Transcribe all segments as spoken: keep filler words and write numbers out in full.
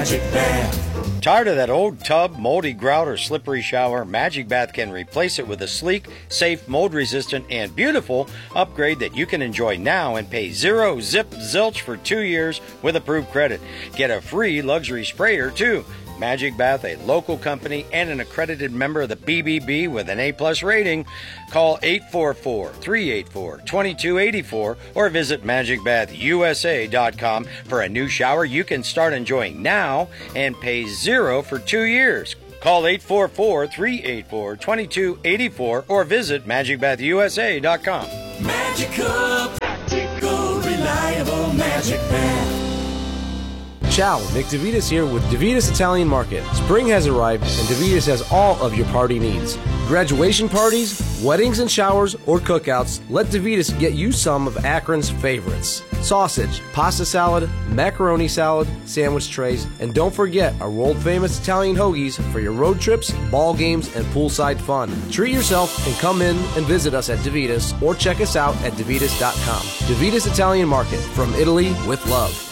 Magic Bath. Tired of that old tub, moldy grout, or slippery shower? Magic Bath can replace it with a sleek, safe, mold-resistant, and beautiful upgrade that you can enjoy now and pay zero zip zilch for two years with approved credit. Get a free luxury sprayer, too. Magic Bath, a local company and an accredited member of the B B B with an A-plus rating. Call eight four four, three eight four, two two eight four or visit magic bath u s a dot com for a new shower you can start enjoying now and pay zero for two years. Call eight four four, three eight four, two two eight four or visit magic bath u s a dot com. Magical, practical, reliable Magic Bath. Ciao, Nick DeVitas here with DeVitas Italian Market. Spring has arrived and DeVitas has all of your party needs. Graduation parties, weddings and showers, or cookouts, let DeVitas get you some of Akron's favorites. Sausage, pasta salad, macaroni salad, sandwich trays, and don't forget our world-famous Italian hoagies for your road trips, ball games, and poolside fun. Treat yourself and come in and visit us at DeVitas or check us out at DeVitas dot com. DeVitas Italian Market, from Italy with love.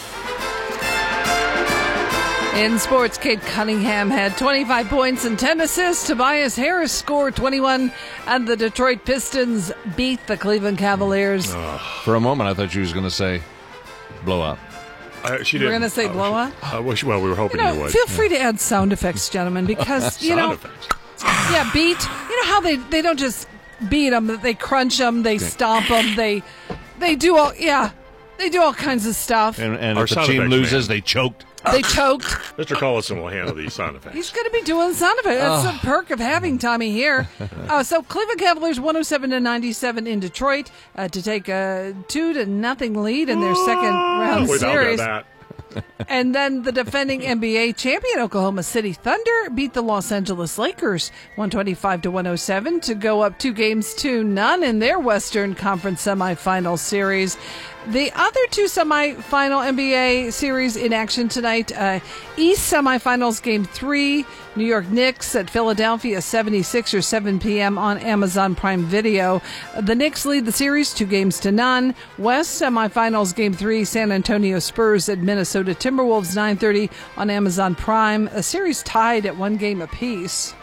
In sports, Kate Cunningham had twenty-five points and ten assists. Tobias Harris scored twenty-one, and the Detroit Pistons beat the Cleveland Cavaliers. Uh, for a moment, I thought you was going to say blowout. Uh, she We're didn't. going to say uh, blowout? I wish, well, we were hoping you know, you would. Feel free to add sound effects, gentlemen, because, you sound know, effects. yeah, beat. You know how they, they don't just beat them, they crunch them, they stomp them, they, they do all, yeah, they do all kinds of stuff. And, and Our if the sound team effects loses, man. they choked. They choked. Mister Collison will handle these sound effects. He's going to be doing sound effects. That's Oh. the perk of having Tommy here. Uh, so Cleveland Cavaliers one oh seven to ninety-seven in Detroit uh, to take a two to nothing lead in their second round Without series. that. And then the defending N B A champion Oklahoma City Thunder beat the Los Angeles Lakers one twenty-five to one oh seven to go up two games to none in their Western Conference semifinal series. The other two semifinal N B A series in action tonight. Uh, East semifinals game three, New York Knicks at Philadelphia, seventy-sixers, seven p.m. on Amazon Prime Video. The Knicks lead the series two games to none. West semifinals game three, San Antonio Spurs at Minnesota Timberwolves, nine thirty on Amazon Prime. A series tied at one game apiece.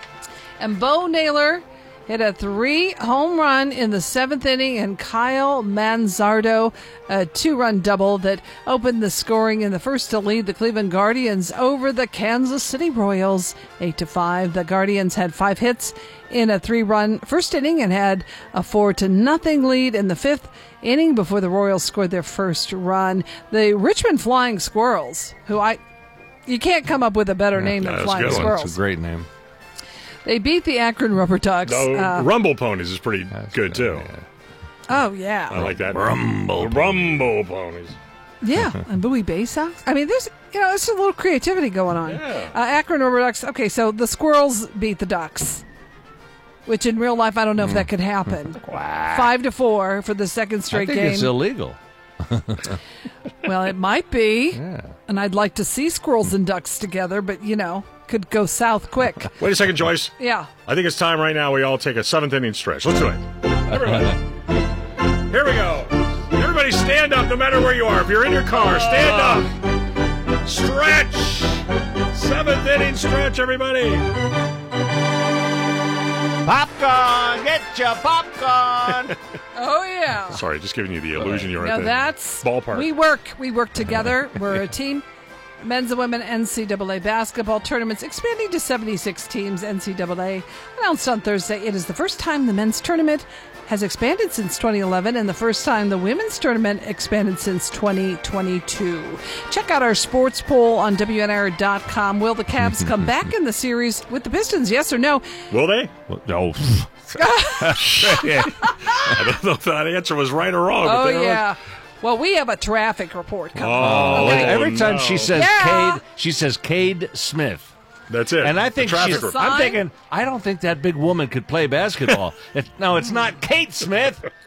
And Bo Naylor hit a three-home run in the seventh inning, and Kyle Manzardo, a two-run double that opened the scoring in the first to lead the Cleveland Guardians over the Kansas City Royals, eight to five. The Guardians had five hits in a three-run first inning and had a four to nothing lead in the fifth inning before the Royals scored their first run. The Richmond Flying Squirrels, who I you can't come up with a better name than that's a Flying good one. Squirrels. It's a great name. They beat the Akron Rubber Ducks. No, uh, Rumble Ponies is pretty That's good, too. yeah. oh, yeah. I like that. Rumble Rumble Ponies. Yeah, and Bowie Bay Sox. I mean, there's you know, there's a little creativity going on. Yeah. Uh, Akron Rubber Ducks. Okay, so the Squirrels beat the Ducks, which in real life I don't know if that could happen. Five to four for the second I straight think game. it's illegal. Well, it might be, Yeah. and I'd like to see squirrels and ducks together, but you know, could go south quick. Wait a second, Joyce. Yeah. I think it's time right now we all take a seventh inning stretch. Let's do it. Everybody. Here we go. Everybody stand up no matter where you are. If you're in your car, stand up. Stretch. Seventh inning stretch, everybody. Popcorn! Get your popcorn! Oh yeah. Sorry, just giving you the illusion you're Now at the that's ballpark. We work. We work together. We're a team. Men's and women N C double A basketball tournaments expanding to seventy-six teams. N C double A announced on Thursday it is the first time the men's tournament has expanded since twenty eleven and the first time the women's tournament expanded since twenty twenty-two. Check out our sports poll on W N R dot com. Will the Cavs come back in the series with the Pistons? Yes or no? Will they? No. I don't know if that answer was right or wrong. but Oh, there it was. yeah. Well, we have a traffic report coming. Oh, Okay. Every time no. she says Yeah. Cade, she says Cade Smith. That's it. And I The think traffic she's, report. I'm thinking, I don't think that big woman could play basketball. It, no, it's not Kate Smith.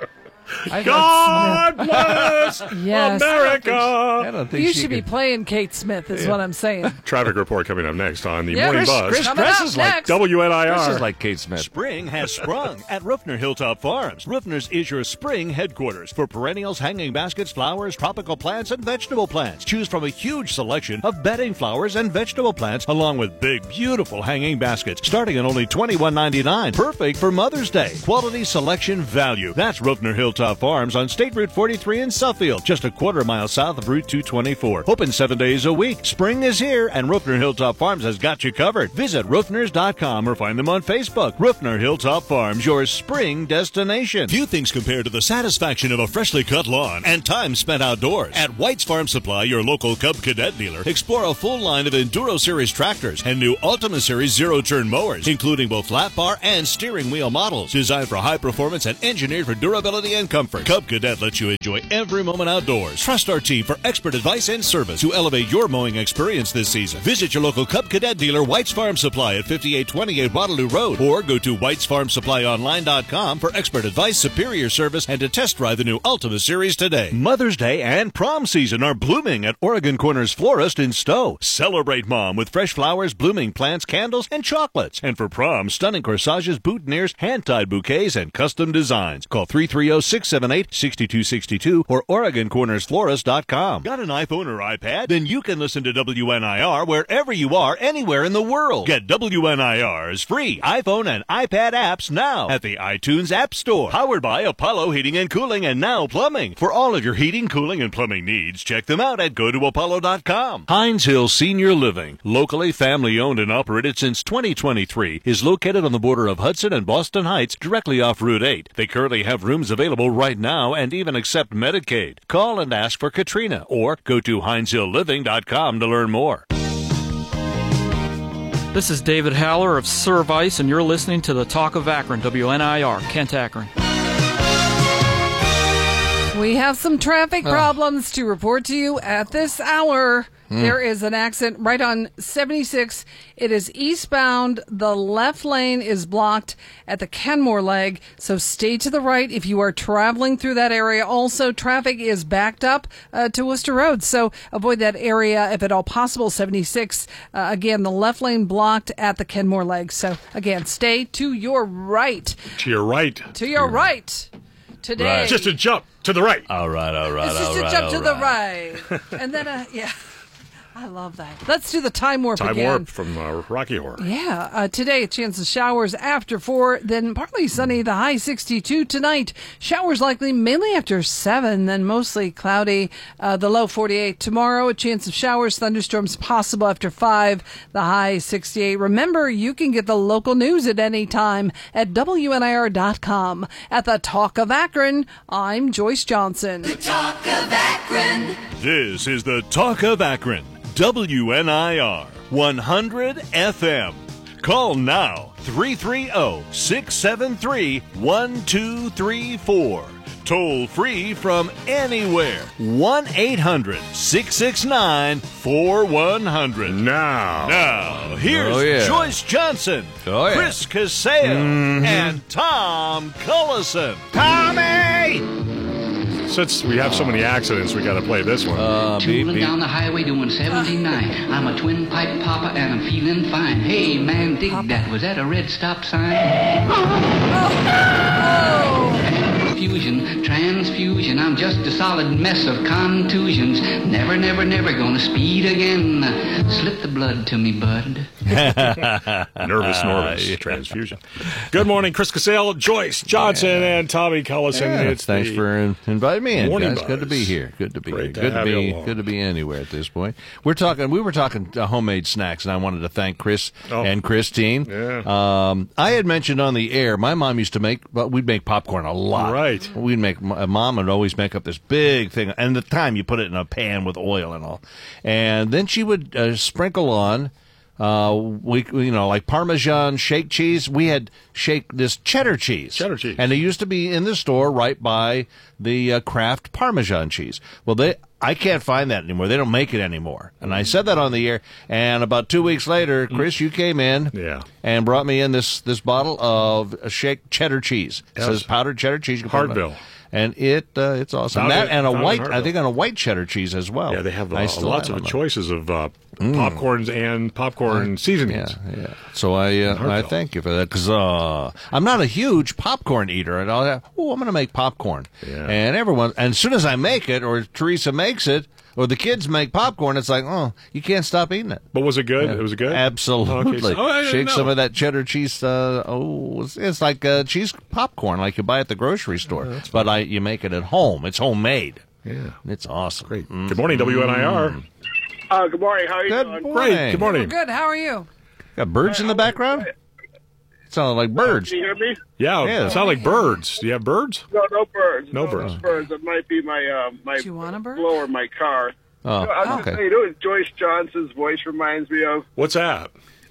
I God bless Yes. America. I don't think You she should be could- playing Kate Smith, is what I'm saying. Traffic report coming up next on the Yeah, Morning Chris- Buzz. Chris Coming Chris up is like next. W N I This R. is like Kate Smith. Spring has sprung at Ruffner Hilltop Farms. Ruffner's is your spring headquarters for perennials, hanging baskets, flowers, tropical plants, and vegetable plants. Choose from a huge selection of bedding flowers and vegetable plants, along with big, beautiful hanging baskets, starting at only twenty-one ninety-nine. Perfect for Mother's Day. Quality, selection, value. That's Ruffner Hilltop Farms on State Route forty-three in Suffield, just a quarter mile south of Route two twenty-four. Open seven days a week. Spring is here, and Ruffner Hilltop Farms has got you covered. Visit ruffners dot com or find them on Facebook. Ruffner Hilltop Farms, your spring destination. Few things compare to the satisfaction of a freshly cut lawn and time spent outdoors. At White's Farm Supply, your local Cub Cadet dealer, explore a full line of Enduro Series tractors and new Ultima Series zero-turn mowers, including both lap bar and steering wheel models. Designed for high performance and engineered for durability and comfort, Cub Cadet lets you enjoy every moment outdoors. Trust our team for expert advice and service to elevate your mowing experience this season. Visit your local Cub Cadet dealer, White's Farm Supply at fifty-eight twenty-eight Waterloo Road, or go to whites farm supply online dot com for expert advice, superior service, and to test drive the new Ultima Series today. Mother's Day and prom season are blooming at Oregon Corners Florist in Stowe. Celebrate Mom with fresh flowers, blooming plants, candles, and chocolates. And for prom, stunning corsages, boutonnieres, hand-tied bouquets, and custom designs. Call three three zero, six seven eight, six two six two or oregon corners florist dot com. Got an iPhone or iPad? Then you can listen to W N I R wherever you are, anywhere in the world. Get W N I R's free iPhone and iPad apps now at the iTunes App Store. Powered by Apollo Heating and Cooling and Now Plumbing. For all of your heating, cooling, and plumbing needs, check them out at go to apollo dot com. Hines Hill Senior Living, locally family owned and operated since twenty twenty-three, is located on the border of Hudson and Boston Heights, directly off Route eight. They currently have rooms available right now and even accept Medicaid. Call and ask for Katrina or go to hines hill living dot com to learn more. This is David Haller of Service, and you're listening to the Talk of Akron, W N I R, Kent, Akron. We have some traffic problems to report to you at this hour. Hmm. There is an accident right on seventy-six. It is eastbound. The left lane is blocked at the Kenmore leg, so stay to the right if you are traveling through that area. Also, traffic is backed up uh, to Worcester Road, so avoid that area if at all possible. seventy-six, uh, again, the left lane blocked at the Kenmore leg. So, again, stay to your right. To your right. To your right. Today. Right. Just a jump to the right. All right, all right, It's all just a right, jump all to the right. right. And then, uh, yeah. I love that. Let's do the time warp Time again. warp from uh, Rocky Horror. Yeah, uh, today a chance of showers after four, then partly sunny, the high sixty-two tonight. Showers likely mainly after seven, then mostly cloudy, uh, the low forty-eight. Tomorrow a chance of showers, thunderstorms possible after five, the high sixty-eight. Remember, you can get the local news at any time at W N I R dot com. At the Talk of Akron, I'm Joyce Johnson. Talk of Akron. This is the Talk of Akron, W N I R one hundred F M. Call now, three three zero, six seven three, one two three four. Toll free from anywhere, one eight hundred, six six nine, four one zero zero. Now. Now, here's Oh, yeah. Joyce Johnson, Oh, yeah. Chris Casale, and Tom Cullison. Tommy! Since we have so many accidents, we got to play this one. Uh, beep, Tooling beep. down the highway doing seventy-nine. I'm a twin pipe papa and I'm feeling fine. Hey man, dig that. Was that a red stop sign? Fusion, transfusion. I'm just a solid mess of contusions. Never, never, never gonna speed again. Slip the blood to me, bud. Nervous Norvis transfusion. Good morning, Chris Casale, Joyce Johnson, and Tommy Cullison. Yeah, It's thanks the- for in- inviting me in, Morning guys. Good to be Buzz. here. Good to be Great here. to Good to have you be along. good to be anywhere at this point. We're talking. We were talking uh, homemade snacks, and I wanted to thank Chris Oh. and Christine. Yeah. Um, I had mentioned on the air. My mom used to make. Well, we'd make popcorn a lot. Right. We'd make. My mom would always make up this big thing, and at the time you put it in a pan with oil and all, and then she would uh, sprinkle on. Uh, we, you know, like Parmesan shake cheese. We had shake this cheddar cheese. Cheddar cheese. And it used to be in the store right by the uh, Kraft Parmesan cheese. Well, they, I can't find that anymore. They don't make it anymore. And I said that on the air. And about two weeks later, Chris, you came in Yeah. and brought me in this, this bottle of uh, shake cheddar cheese. It Yes. says powdered cheddar cheese. You can put it on- Hardville. and it uh, it's awesome. Found That it- and a found it in white, I Hartwell. think, on a white cheddar cheese as well. Yeah, they have uh, I still lots have of them. choices of uh, Mm. popcorns and popcorn seasonings. Yeah, yeah. So I uh, I Hartwell. thank you for that because uh, I'm not a huge popcorn eater, and I'll have, oh, I'm going to make popcorn, Yeah. and everyone, and as soon as I make it, or Teresa makes it, or the kids make popcorn, it's like, oh, you can't stop eating it. But was it good? Yeah. It was good? Absolutely. Okay, so- oh, I didn't Shake know. some of that cheddar cheese. Uh, oh, it's, it's like uh, cheese popcorn, like you buy at the grocery store. but I, you make it at home. It's homemade. Yeah. It's awesome. Great. Good morning, W N I R. Uh, good morning. How are you Good doing? morning. Great. Good morning. Good. How are you? Got birds in the background? Sound like birds. Can you hear me? Yeah, Yeah. sound like birds. Do you have birds? No, no birds. No birds. birds. It might be my uh, my Do you want a bird? blower, my car. Oh, No, I was just okay. saying, you know what Joyce Johnson's voice reminds me of? What's that?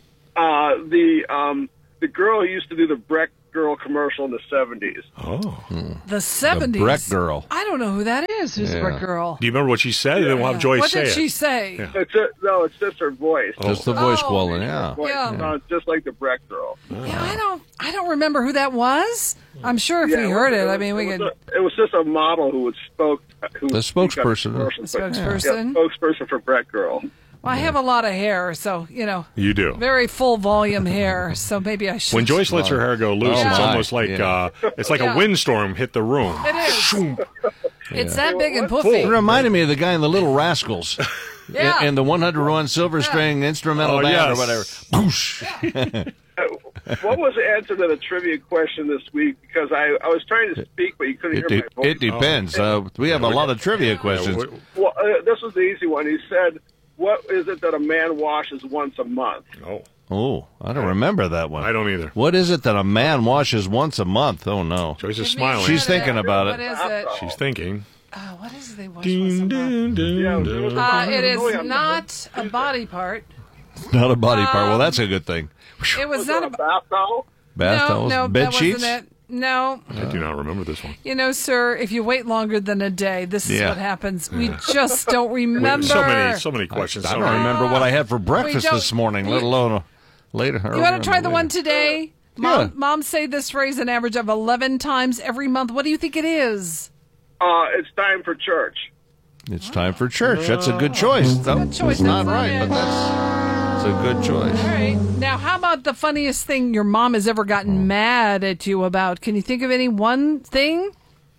Uh, the um, the girl who used to do the Breck Girl commercial in the seventies. Oh. The seventies. Breck Girl. I don't know who that is. Who's the Yeah. Breck Girl? Do you remember what she said? Then we'll have Joyce What say did it. she say? Yeah. It's just, no, it's just her voice. Just the voice Oh. quality, yeah. Voice Yeah. sounds just like the Breck Girl. Yeah, I don't. I don't remember who that was. I'm sure if Yeah, we heard it, was- I mean, we was could. a- it was just a model who would spoke. Who The would speak on spokesperson. commercials, The but- spokesperson. Yeah, spokesperson for Breck Girl. Well, I have a lot of hair, so you know, You do. very full volume hair. So maybe I should. When Joyce lets her hair go loose, Oh, it's my. almost like Yeah. uh, it's like Yeah. a windstorm hit the room. It is. It's that big and It puffy. reminded me of the guy in the Little Rascals. Yeah. In, in the one hundred one Silver String Instrumental Oh, Band yes. or whatever. Boosh. Uh, what was the answer to the trivia question this week? Because I, I was trying to speak, but you couldn't It, hear de- my voice. it depends. Uh, we have a lot of trivia questions. Yeah, we- Well, uh, this was the easy one. He said, "What is it that a man washes once a month?" oh, Oh, I don't remember that one. I don't either. What is it that a man washes once a month? Oh, no. Joyce is Give me a smiling. She's minute. thinking about it. What is it? She's thinking. Uh, what is it they wash Ding, once a month? ding, ding, Yeah, ding. it was- Uh, it Really, is I'm- not a body part. Not a body part. Well, that's a good thing. It was Was not it a a bath towel? Bath no, towels, no, bed that sheets. wasn't it. No, I do not remember this one. you know, sir, if you wait longer than a day, this is Yeah. what happens. We just don't remember. So many, so many questions. I so don't many. remember what I had for breakfast don't- this morning, we- let alone uh, later. You want to try the one today? Mom, Yeah. Mom say this phrase an average of eleven times every month. What do you think it is? Uh, it's time for church. It's time for church. That's a good choice. Though. Good choice. It's not That's right, it. but that's it's a good choice. All right. Now, how about the funniest thing your mom has ever gotten mad at you about? Can you think of any one thing?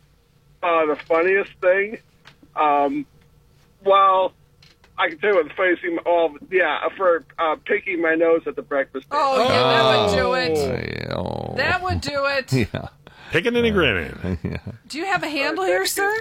Uh, the funniest thing, um, well, I can tell you what the funniest thing. Oh, yeah, for uh, picking my nose at the breakfast table. Oh, yeah, that would do it. Yeah, oh. That would do it. Yeah. Picking and grinning. Do you have a handle here, sir?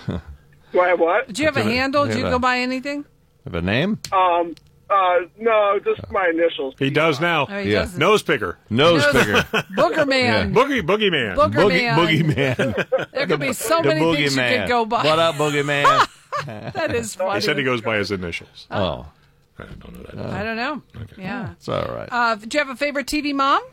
Do I have what? Do you have a handle? Do you Yeah. go by anything? Have a name? Um, uh, no, just my initials. He does now. Oh, he Yeah. doesn't. Nose picker. Nose Nose- picker. Booger man. Boogie, boogie man. Booger Boogie, man. boogie man. There could be so the many boogie things man. you could go by. What up, boogie man? That is funny. He said he goes by his initials. Oh, I don't know that. I don't know. Yeah. it's all right. Uh, do you have a favorite T V mom?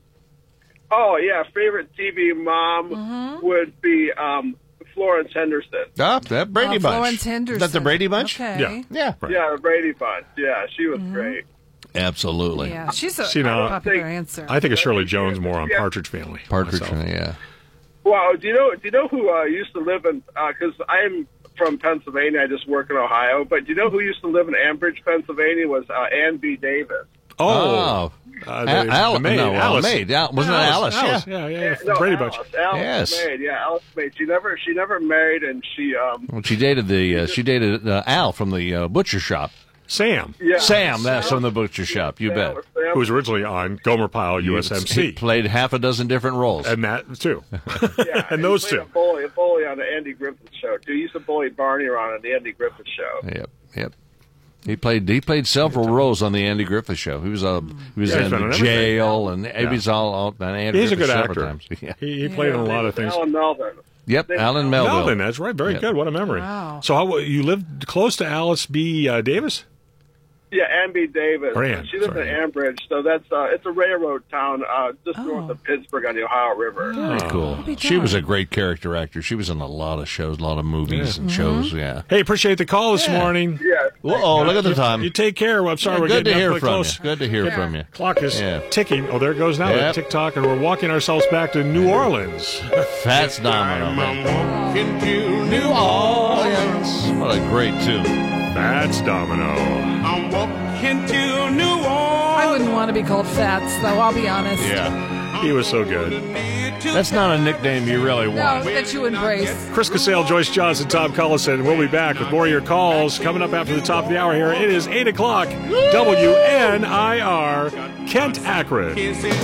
Oh, yeah, favorite T V mom Mm-hmm. would be um, Florence Henderson. Ah, that Brady Oh, Bunch. Florence Henderson. Is that the Brady Bunch? Okay. Yeah. Yeah. Right. Yeah, the Brady Bunch. Yeah, she was great. Absolutely. Yeah, she's a See, now, popular I answer. I think of Shirley Jones more on Yeah. Partridge Family. Partridge, myself. yeah. Well, do you know? Do you know who uh, used to live in? Because I'm from Pennsylvania. I just work in Ohio. But do you know who used to live in Ambridge, Pennsylvania? Was uh, Ann B. Davis. Oh, Oh. uh, Al- the, Al- the maid, no, uh, Alice. maid. Al- wasn't it Alice? Alice, Yeah. yeah, yeah, yeah. No, Brady Alice. Bunch. Alice Yes. Maid. Yeah, Alice Maid. She never. She never married, and she. Um, Well, she dated the uh, she dated uh, Al from the uh, butcher shop. Sam, yeah. Sam, that's from the butcher shop. You bet. Sam- who was originally on Gomer Pyle U S M He C, played half a dozen different roles. and that too. Yeah, and he those played two. A bully, a bully on the Andy Griffith Show. Too. He used to bully Barney around on the Andy Griffith Show. Yep, yep. He played he played several roles on the Andy Griffith Show. He was uh, he was Yeah, he's in been on the everything. jail and he was all, all on Andy He's a Griffith good several actor. times. Yeah. He, he played in a lot of things. Alan Melvin. Yep, Alan Melville. Melvin, that's right. Very Yep. good. What a memory. Wow. So, how you lived close to Alice B. Uh, Davis? Yeah, Amby Davis. Or Ann, she lives sorry. in Ambridge, so that's uh, it's a railroad town uh, just Oh. north of Pittsburgh on the Ohio River. Very cool. be She was done. a great character actor. She was in a lot of shows, a lot of movies and shows. Yeah. Hey, appreciate the call this Yeah. morning. Yeah. Oh, look at the time. You take care. I'm sorry, Yeah, we're good getting to hear awfully from close. you. Good to hear from you. Clock is Yeah. ticking. Oh, there it goes now. Yep. The tick-tock, and we're walking ourselves back to New Orleans. Fats Domino, man. Into New Orleans. What a great tune. Fats Domino. I'm walking to New Orleans. I wouldn't want to be called Fats, though, I'll be honest. Yeah. He was so good. That's not a nickname you really No, want. that you embrace. Chris Casale, Joyce Johnson, Tom Collison. We'll be back with more of your calls coming up after the top of the hour here. It is eight o'clock. W N I R, Kent Akron.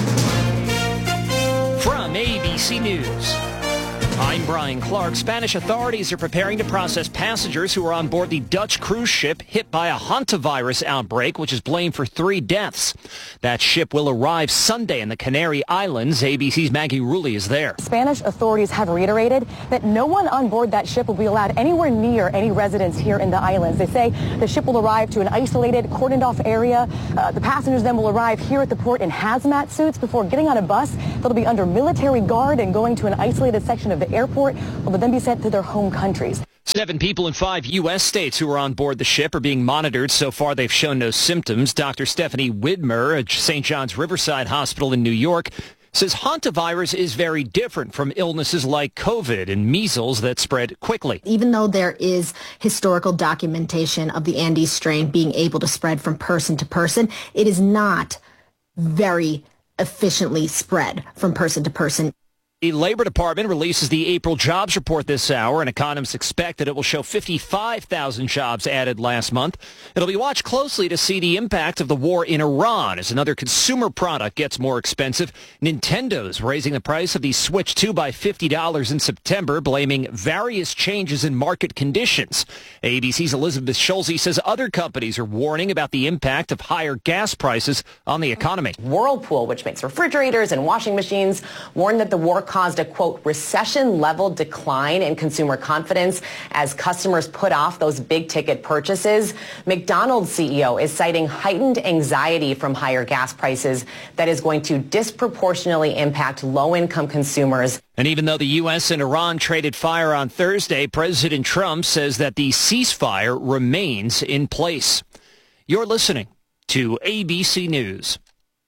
From A B C News, I'm Brian Clark. Spanish authorities are preparing to process passengers who are on board the Dutch cruise ship hit by a hantavirus outbreak, which is blamed for three deaths. That ship will arrive Sunday in the Canary Islands. A B C's Maggie Rulli is there. Spanish authorities have reiterated that no one on board that ship will be allowed anywhere near any residents here in the islands. They say the ship will arrive to an isolated, cordoned-off area. Uh, the passengers then will arrive here at the port in hazmat suits before getting on a bus. They'll be under military guard and going to an isolated section of the airport, where they'll then be sent to their home countries. Seven people in five U S states who are on board the ship are being monitored. So far, they've shown no symptoms. Doctor Stephanie Widmer at Saint John's Riverside Hospital in New York says hantavirus is very different from illnesses like COVID and measles that spread quickly. Even though there is historical documentation of the Andes strain being able to spread from person to person, it is not very efficiently spread from person to person. The Labor Department releases the April jobs report this hour, and economists expect that it will show fifty-five thousand jobs added last month. It'll be watched closely to see the impact of the war in Iran as another consumer product gets more expensive. Nintendo's raising the price of the Switch two by fifty dollars in September, blaming various changes in market conditions. A B C's Elizabeth Schulze says other companies are warning about the impact of higher gas prices on the economy. Whirlpool, which makes refrigerators and washing machines, warned that the war caused a, quote, recession-level decline in consumer confidence as customers put off those big-ticket purchases. McDonald's C E O is citing heightened anxiety from higher gas prices that is going to disproportionately impact low-income consumers. And even though the U S and Iran traded fire on Thursday, President Trump says that the ceasefire remains in place. You're listening to A B C News.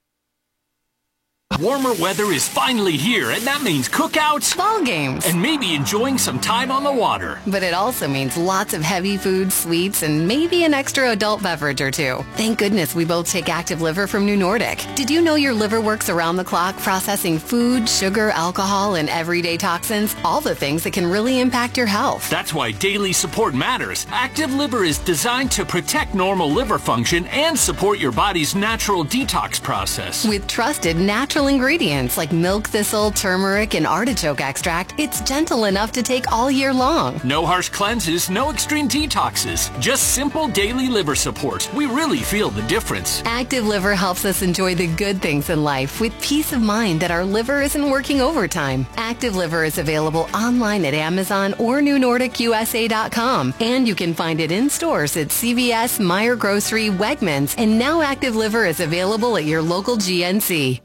Warmer weather is finally here, and that means cookouts, ball games, and maybe enjoying some time on the water. But it also means lots of heavy food, sweets, and maybe an extra adult beverage or two. Thank goodness we both take Active Liver from New Nordic. Did you know your liver works around the clock processing food, sugar, alcohol, and everyday toxins? All the things that can really impact your health. That's why daily support matters. Active Liver is designed to protect normal liver function and support your body's natural detox process. With trusted natural ingredients like milk thistle, turmeric, and artichoke extract, it's gentle enough to take all year long. No harsh cleanses, no extreme detoxes, just simple daily liver support. We really feel the difference. Active Liver helps us enjoy the good things in life with peace of mind that our liver isn't working overtime. Active Liver is available online at Amazon or New Nordic U S A dot com, and you can find it in stores at C V S, Meijer Grocery, Wegmans, and now Active Liver is available at your local G N C.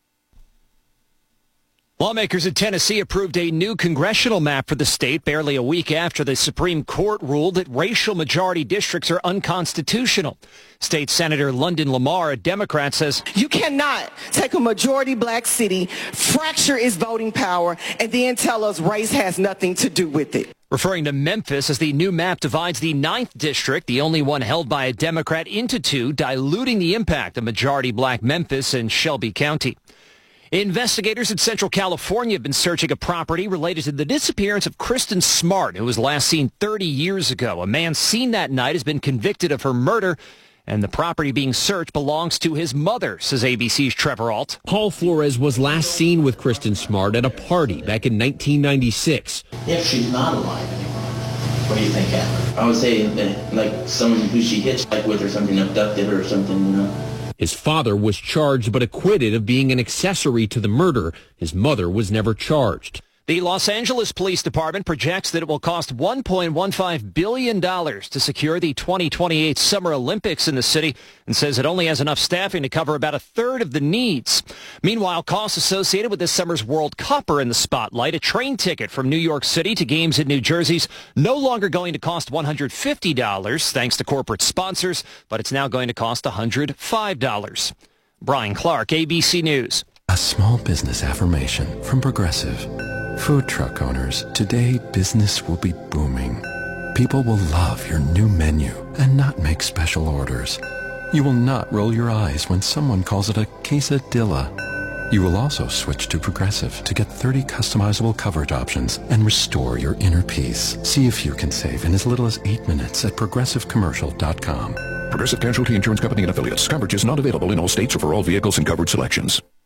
Lawmakers in Tennessee approved a new congressional map for the state barely a week after the Supreme Court ruled that racial majority districts are unconstitutional. State Senator London Lamar, a Democrat, says, "You cannot take a majority black city, fracture its voting power, and then tell us race has nothing to do with it." Referring to Memphis as the new map divides the ninth district, the only one held by a Democrat, into two, diluting the impact of majority black Memphis and Shelby County. Investigators in Central California have been searching a property related to the disappearance of Kristen Smart, who was last seen thirty years ago. A man seen that night has been convicted of her murder, and the property being searched belongs to his mother, says A B C's Trevor Alt. Paul Flores was last seen with Kristen Smart at a party back in nineteen ninety-six. If she's not alive anymore, what do you think happened? I would say that, like, someone who she hitchhiked with or something, abducted her or something, you know. His father was charged but acquitted of being an accessory to the murder. His mother was never charged. The Los Angeles Police Department projects that it will cost one point one five billion dollars to secure the twenty twenty-eight Summer Olympics in the city and says it only has enough staffing to cover about a third of the needs. Meanwhile, costs associated with this summer's World Cup are in the spotlight. A train ticket from New York City to games in New Jersey's no longer going to cost one hundred fifty dollars thanks to corporate sponsors, but it's now going to cost one hundred five dollars. Brian Clark, A B C News. A small business affirmation from Progressive. Food truck owners, today business will be booming. People will love your new menu and not make special orders. You will not roll your eyes when someone calls it a quesadilla. You will also switch to Progressive to get thirty customizable coverage options and restore your inner peace. See if you can save in as little as eight minutes at progressive commercial dot com. Progressive Casualty Insurance Company and affiliates. Coverage is not available in all states or for all vehicles and coverage selections.